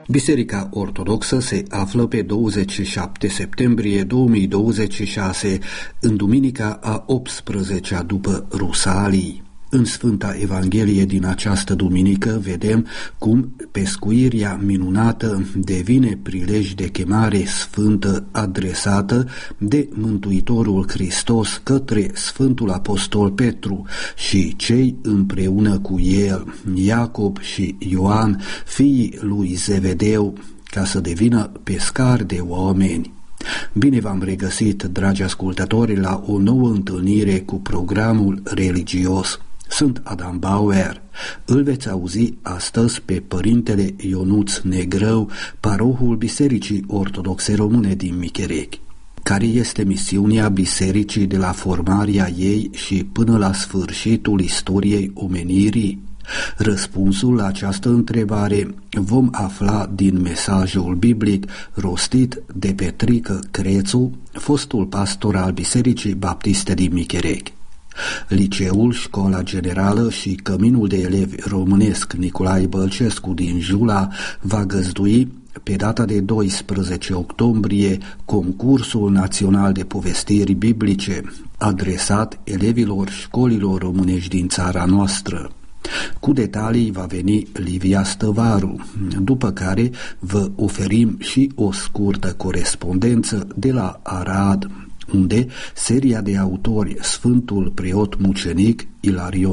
Biserica Ortodoxă se află pe 27 septembrie 2026, în duminica a 18-a după Rusalii. În Sfânta Evanghelie din această duminică vedem cum pescuirea minunată devine prilej de chemare sfântă adresată de Mântuitorul Hristos către Sfântul Apostol Petru și cei împreună cu el, Iacob și Ioan, fiii lui Zevedeu, ca să devină pescari de oameni. Bine v-am regăsit, dragi ascultători, la o nouă întâlnire cu programul religios. Sunt Adam Bauer. Îl veți auzi astăzi pe Părintele Ionuț Negrău, parohul Bisericii Ortodoxe Române din Micherechi. Care este misiunea bisericii de la formarea ei și până la sfârșitul istoriei omenirii? Răspunsul la această întrebare vom afla din mesajul biblic rostit de Petrică Crețu, fostul pastor al Bisericii Baptiste din Micherechi. Liceul, Școala Generală și Căminul de Elevi Românesc Nicolae Bălcescu din Jula va găzdui pe data de 12 octombrie concursul național de povestiri biblice, adresat elevilor școlilor românești din țara noastră. Cu detalii va veni Livia Stăvaru, după care vă oferim și o scurtă corespondență de la Arad, unde seria de autori Sfântul Preot Mucenic Ilarion